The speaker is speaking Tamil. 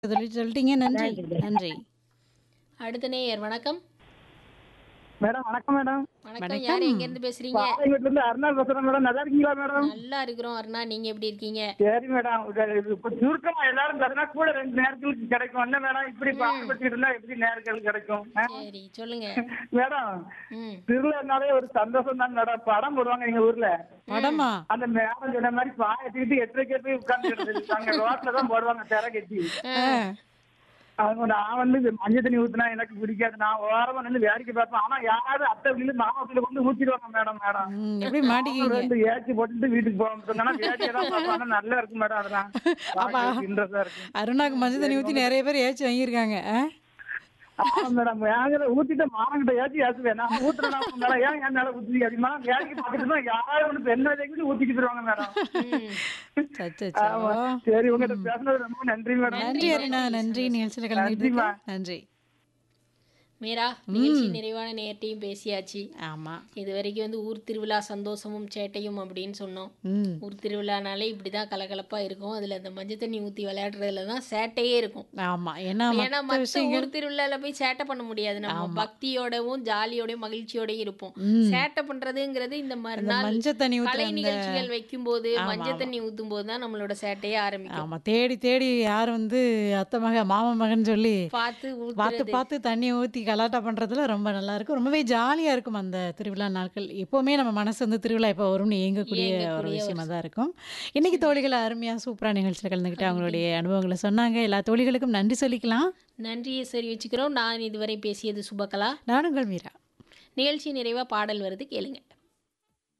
சொல்லிட்டீங்க. நன்றி, நன்றி. நன்றி. அடுத்த நேயர் வணக்கம். மேடம் வணக்கம் மேடம். வணக்கம். யார் வணக்கம். எங்கேருந்து பேசுறீங்க? பாளையங்கோட்டில இருந்து அருணா பேசுறேன் மேடம். நல்லா இருக்கீங்களா மேடம்? நல்லா இருக்கிறோம் அருணா. நீங்க எப்படி இருக்கீங்க? சரி மேடம். இது இப்ப சுருக்கமா எல்லாரும் பேசினா கூட 2 நேரங்களுக்கு கிடைக்கும். என்ன மேடம் இப்படி பாடுபட்டு இருந்தா எப்படி நேரங்கள் கிடைக்கும்? சரி சொல்லுங்க. மேடம் ம். திருவிழானாலே ஒரு சந்தோஷம் தான் மேடம். படம் போடுவாங்க எங்க ஊர்ல. படமா? அந்த மேடம் சொன்ன மாதிரி பாயத்துக்கிட்டு 8:30 போய் உட்கார்ந்து அங்க ரோட்ல தான் போடுவாங்க திரை கட்டி. அவங்க நான் வந்து மஞ்சள் தண்ணி ஊத்துனா எனக்கு பிடிக்காது. நான் ஓரமா நின்று வேடிக்கை பார்ப்பேன். ஆனா யாராவது அத்தை வீட்டுல மாமா வீட்டுல வந்து ஊத்திடுவாங்க மேடம். எப்படி மாட்டிக்குவீங்க? ரெண்டு ஏச்சி போட்டுட்டு வீட்டுக்கு போவாங்க. வேடிக்கை தான் பார்ப்பாங்க. நல்லா இருக்கும் மேடம். அதெல்லாம் பார்க்கறதுக்கு இன்ட்ரெஸ்டா இருக்கும். அருணாக்கு மஞ்சள் தண்ணி ஊத்தி நிறைய பேர் ஏச்சு வாங்கியிருக்காங்க. ஆமா மேடம். ஏங்கிற ஊத்திட்டு மாமங்கிட்ட ஏச்சுவேன். நான் ஊத்துறேன் மேடம். ஏன் மேல ஊத்தி அதிகமா வேடிக்கை பார்த்துட்டு யாராவது ஒண்ணு பெண்ணை ஊத்திட்டு போயிருவாங்க மேடம். சச்சச்சோ. ஆமா. சரி உங்ககிட்ட பேசுனது ரொம்ப நன்றி மேடம். நன்றி அருணா, நன்றி. நிகழ்ச்சியில் கலந்துக்கிட்டு நன்றி. மீரா, நிகழ்ச்சி நிறைவான நேரத்தையும் பேசியாச்சு. ஆமா. இது வரைக்கும் வந்து ஊர் திருவிழா சந்தோஷமும் சேட்டையும் அப்படின்னு சொன்னோம். ம். ஊர் திருவிழானாலே இப்படிதான் கலகலப்பா இருக்கும். அதுல அந்த மஞ்சள் தண்ணி ஊத்தி விளையாடுறதுல தான் சேட்டையே இருக்கும். ஆமா. ஏன்னா ஏன்னா மத்த மத்த விஷயங்கள் ஊர் திருவிழால போய் சேட்டை பண்ண முடியாது. நம்ம பக்தியோடவும் ஜாலியோடயும் மகிழ்ச்சியோடயும் இருப்போம். சேட்டை பண்றதுங்கிறது இந்த அந்த மறுநாள் மஞ்சள் தண்ணி ஊத்துற கலை அந்த நிகழ்ச்சிகள் வைக்கும் போது மஞ்சள் தண்ணி ஊத்தும் போது தான் நம்மளோட சேட்டையே ஆரம்பிக்கும். ஆமா, தேடி தேடி யார் வந்து அத்தை மக மாமா மகன் சொல்லி பார்த்து பார்த்து ஊத்துறது. பார்த்து தண்ணியை ஊற்றி கலாட்டா பண்ணுறதுல ரொம்ப நல்லா இருக்கும். ரொம்பவே ஜாலியாக இருக்கும் அந்த திருவிழா நாட்கள். எப்போவுமே நம்ம மனசு வந்து திருவிழா எப்போ வரும்னு ஏங்கக்கூடிய ஒரு விஷயமா தான் இருக்கும். இன்னைக்கு தோழிகள் அருமையாக சூப்பராக நிகழ்ச்சியில் கலந்துக்கிட்டு அவங்களுடைய அனுபவங்களை சொன்னாங்க. எல்லா தோழிகளுக்கும் நன்றி சொல்லிக்கலாம். நன்றியை சரி வச்சுக்கிறோம். நான் இதுவரை பேசியது சுபகலா. நானுங்கள் மீரா. நிகழ்ச்சி நிறைவா பாடல் வருது, கேளுங்க.